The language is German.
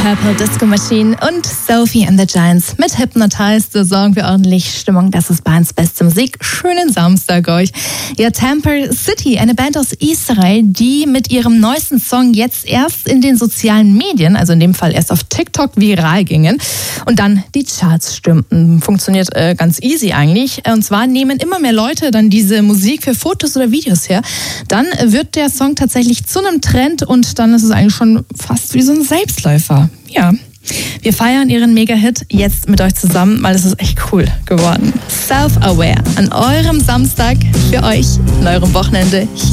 Purple Disco Machine und Sophie and the Giants mit Hypnotized. So sorgen wir ordentlich Stimmung. Das ist Bahns beste Musik. Schönen Samstag euch. Ja, Temple City, eine Band aus Israel, die mit ihrem neuesten Song jetzt erst in den sozialen Medien, also in dem Fall erst auf TikTok, viral gingen und dann die Charts stürmten. Funktioniert ganz easy eigentlich. Und zwar nehmen immer mehr Leute dann diese Musik für Fotos oder Videos her. Dann wird der Song tatsächlich zu einem Trend und dann ist es eigentlich schon fast wie so ein Selbstläufer. Ja, wir feiern ihren Mega-Hit jetzt mit euch zusammen, weil es ist echt cool geworden. Self-Aware an eurem Samstag für euch in eurem Wochenende.